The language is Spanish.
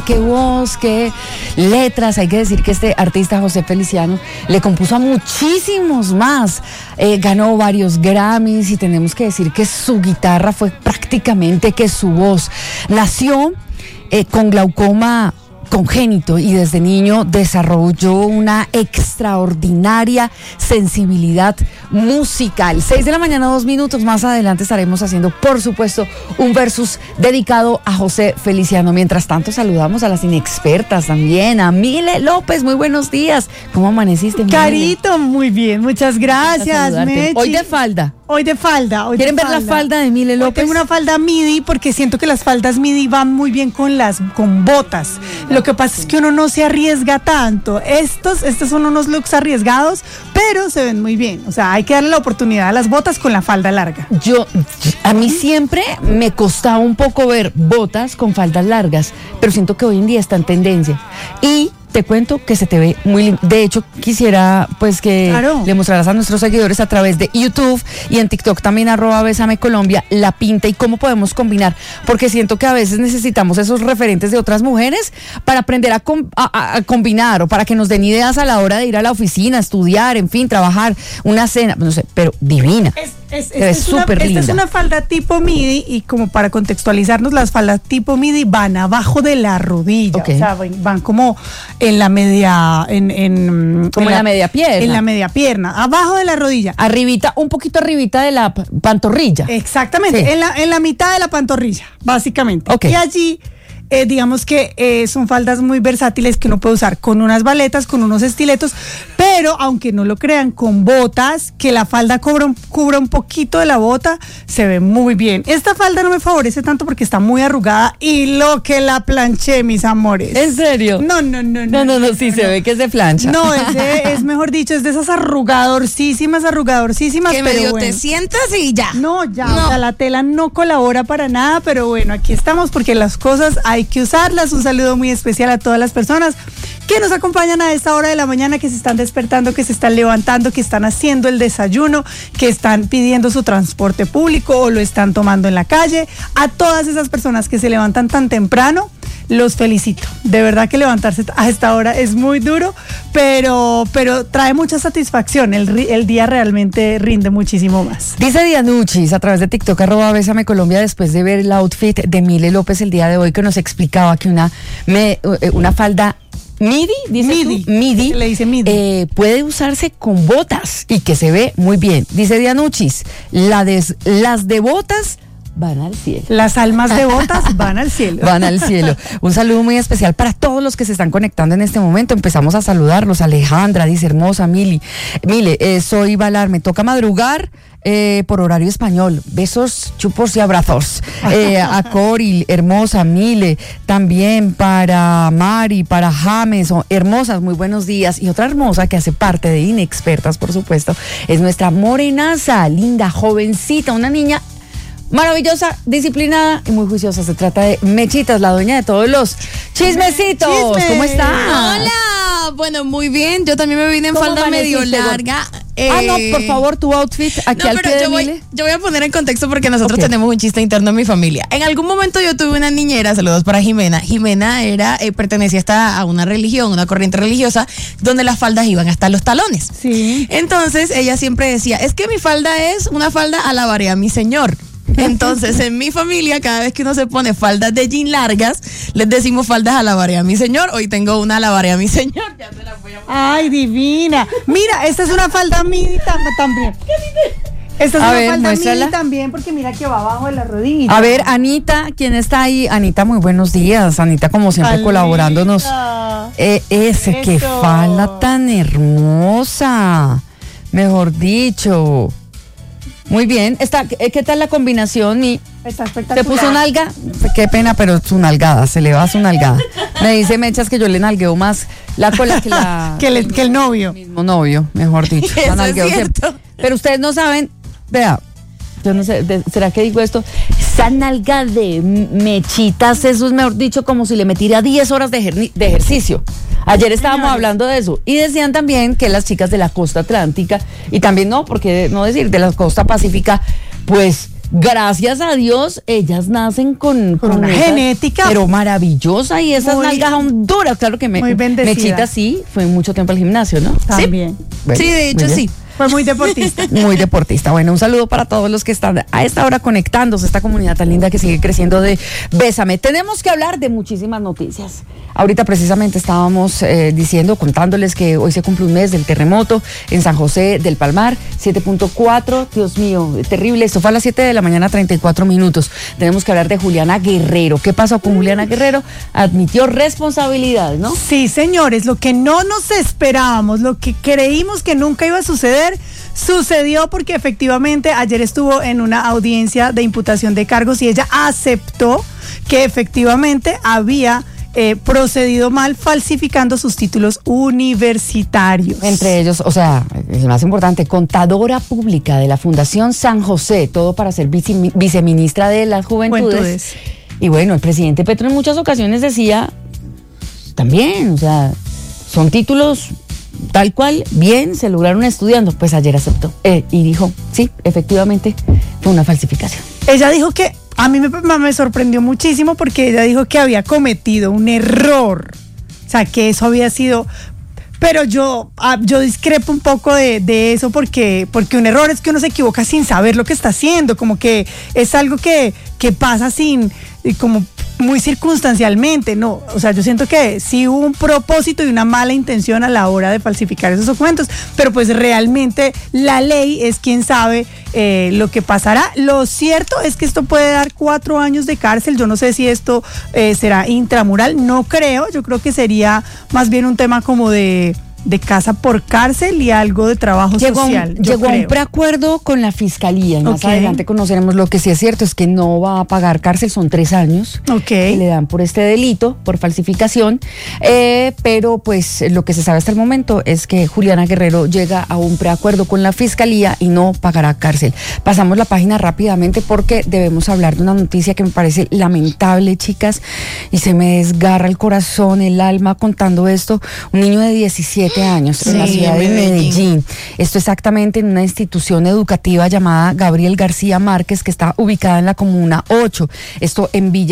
Qué voz, qué letras. Hay que decir que este artista José Feliciano le compuso a muchísimos más. Ganó varios Grammys y tenemos que decir que su guitarra fue prácticamente que su voz. Nació con glaucoma congénito y desde niño desarrolló una extraordinaria sensibilidad musical. 6 de la mañana, 2 minutos. Más adelante estaremos haciendo, por supuesto, un versus dedicado a José Feliciano. Mientras tanto, saludamos a las inexpertas también, a Mile López. Muy buenos días. ¿Cómo amaneciste, Mile? Carito, muy bien, muchas gracias, Mechi. Hoy de falda. Hoy de falda. ¿Quieren ver la falda de Mile López? Hoy tengo una falda midi porque siento que las faldas midi van muy bien con botas. Lo que pasa es que uno no se arriesga tanto. Estos son unos looks arriesgados, pero se ven muy bien. O sea, hay que darle la oportunidad a las botas con la falda larga. A mí siempre me costaba un poco ver botas con faldas largas, pero siento que hoy en día está en tendencia. Y te cuento que se te ve muy lindo. De hecho, quisiera pues que le mostraras a nuestros seguidores a través de YouTube y en TikTok también @BesameColombia la pinta y cómo podemos combinar, porque siento que a veces necesitamos esos referentes de otras mujeres para aprender a combinar o para que nos den ideas a la hora de ir a la oficina, estudiar, en fin, trabajar, una cena, no sé, pero divina. Es súper linda. Esta es una falda tipo midi y como para contextualizarnos, las faldas tipo midi van abajo de la rodilla, o sea, van como en la media, en la media pierna. En la media pierna, abajo de la rodilla. Arribita, un poquito arribita de la pantorrilla. Exactamente, sí. en la mitad de la pantorrilla, básicamente. Okay. Y allí digamos que son faldas muy versátiles que uno puede usar con unas baletas, con unos estiletos, pero aunque no lo crean, con botas, que la falda cubra un poquito de la bota, se ve muy bien. Esta falda no me favorece tanto porque está muy arrugada y lo que la planché, mis amores. ¿En serio? No, sí, se ve que es de plancha. No, es mejor dicho, es de esas arrugadorcísimas, que pero medio bueno, te sientas y ya. No. O sea, la tela no colabora para nada, pero bueno, aquí estamos porque las cosas hay que usarlas. Un saludo muy especial a todas las personas que nos acompañan a esta hora de la mañana, que se están despertando, que se están levantando, que están haciendo el desayuno, que están pidiendo su transporte público o lo están tomando en la calle. A todas esas personas que se levantan tan temprano, los felicito. De verdad que levantarse a esta hora es muy duro, pero trae mucha satisfacción. El día realmente rinde muchísimo más. Dice Dianuchis a través de TikTok @BesameColombia, después de ver el outfit de Mile López el día de hoy, que nos explicaba que una falda midi, le dice midi, puede usarse con botas y que se ve muy bien. Dice Dianuchis, las de botas van al cielo. Las almas devotas van al cielo. Van al cielo. Un saludo muy especial para todos los que se están conectando en este momento. Empezamos a saludarlos. Alejandra dice, hermosa, Mile, soy Valar, me toca madrugar por horario español. Besos, chupos y abrazos. A Cori, hermosa, Mile, también para Mari, para James, hermosas, muy buenos días. Y otra hermosa que hace parte de Inexpertas, por supuesto, es nuestra morenaza, linda, jovencita, una niña maravillosa, disciplinada y muy juiciosa. Se trata de Mechitas, la dueña de todos los chismecitos. ¿Cómo está? Hola, bueno, muy bien. Yo también me vine en falda medio larga. No, por favor, tu outfit aquí al pie de Mile. Yo voy a poner en contexto porque nosotros tenemos un chiste interno en mi familia. En algún momento yo tuve una niñera, saludos para Jimena. Jimena pertenecía a una religión, una corriente religiosa, donde las faldas iban hasta los talones. Sí. Entonces ella siempre decía, es que mi falda es una falda alabaré a mi señor. Entonces, en mi familia, cada vez que uno se pone faldas de jean largas, les decimos faldas alabaré a mi señor. Hoy tengo una alabaré a mi señor. Ya te la voy a poner. Ay, divina. Mira, esta es una falda midi también. Esta es una falda midi también, porque mira que va abajo de la rodilla. A ver, Anita, ¿quién está ahí? Anita, muy buenos días. Anita, como siempre, colaborándonos. Qué falda tan hermosa. Mejor dicho. Muy bien. ¿Qué tal la combinación? Está espectacular. ¿Te puso nalga? Qué pena, pero su nalgada, se le va su nalgada. Me dice Mechas que yo le nalgueo más la cola que el novio. El mismo novio, mejor dicho. Eso es cierto. Pero ustedes no saben, vea, yo no sé, ¿será que digo esto? Esa nalga de Mechitas, eso es, mejor dicho, como si le metiera 10 horas de ejercicio. Ayer estábamos hablando de eso y decían también que las chicas de la costa atlántica y también porque no decir de la costa pacífica, pues gracias a Dios, ellas nacen con una esa, genética, pero maravillosa, y esas nalgas son duras. Claro que muy bendecida. Mechita sí fue mucho tiempo al gimnasio, ¿no? También. Sí, bueno, sí, de hecho sí. Fue muy deportista. Muy deportista. Bueno, un saludo para todos los que están a esta hora conectándose, esta comunidad tan linda que sigue creciendo de Bésame. Tenemos que hablar de muchísimas noticias. Ahorita precisamente estábamos contándoles que hoy se cumple un mes del terremoto en San José del Palmar, 7.4, Dios mío, terrible. Esto fue a las 7 de la mañana, 34 minutos. Tenemos que hablar de Juliana Guerrero. ¿Qué pasó con Juliana Guerrero? Admitió responsabilidad, ¿no? Sí, señores, lo que no nos esperábamos, lo que creímos que nunca iba a suceder, sucedió, porque efectivamente ayer estuvo en una audiencia de imputación de cargos y ella aceptó que efectivamente había procedido mal falsificando sus títulos universitarios. Entre ellos, o sea, el más importante, contadora pública de la Fundación San José, todo para ser viceministra de las Juventudes. Y bueno, el presidente Petro en muchas ocasiones decía también, o sea, son títulos tal cual, bien, se lograron estudiando. Pues ayer aceptó y dijo, sí, efectivamente fue una falsificación. Ella dijo que, a mí me sorprendió muchísimo, porque ella dijo que había cometido un error, o sea, que eso había sido... Pero yo discrepo un poco de eso, porque un error es que uno se equivoca sin saber lo que está haciendo, como que es algo que pasa como muy circunstancialmente, ¿no? O sea, yo siento que sí hubo un propósito y una mala intención a la hora de falsificar esos documentos, pero pues realmente la ley es quien sabe lo que pasará. Lo cierto es que esto puede dar 4 años de cárcel. Yo no sé si esto será intramural, no creo, yo creo que sería más bien un tema como de casa por cárcel y algo de trabajo social. Llegó a un preacuerdo con la fiscalía. Más adelante conoceremos. Lo que sí es cierto es que no va a pagar cárcel, son 3 años que le dan por este delito, por falsificación, pero pues lo que se sabe hasta el momento es que Juliana Guerrero llega a un preacuerdo con la fiscalía y no pagará cárcel. Pasamos la página rápidamente porque debemos hablar de una noticia que me parece lamentable, chicas, y se me desgarra el corazón, el alma contando esto. Un niño de 17 años en la ciudad de Medellín. Esto exactamente en una institución educativa llamada Gabriel García Márquez, que está ubicada en la comuna 8. Esto en Villa